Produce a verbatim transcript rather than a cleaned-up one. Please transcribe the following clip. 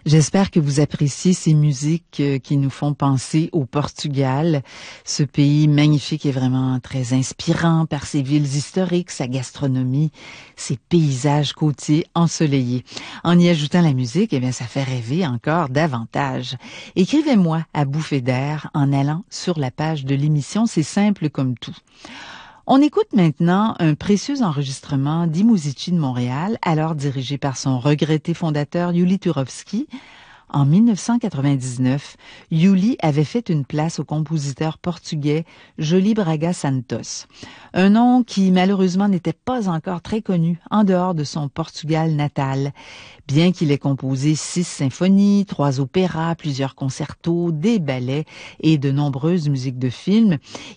J'espère que vous appréciez ces musiques qui nous font penser au Portugal, ce pays magnifique et vraiment très inspirant par ses villes historiques, sa gastronomie, ses paysages côtiers ensoleillés. En y ajoutant la musique, eh bien, ça fait rêver encore davantage. Écrivez-moi à Bouffée d'air en allant sur la page de l'émission, c'est simple comme tout. On écoute maintenant un précieux enregistrement d'I-Musici de Montréal, alors dirigé par son regretté fondateur Yuli Turovsky. En mille neuf cent quatre-vingt-dix-neuf, Yuli avait fait une place au compositeur portugais Joly Braga Santos, un nom qui malheureusement n'était pas encore très connu en dehors de son Portugal natal. Bien qu'il ait composé six symphonies, trois opéras, plusieurs concertos, des ballets et de nombreuses musiques de films,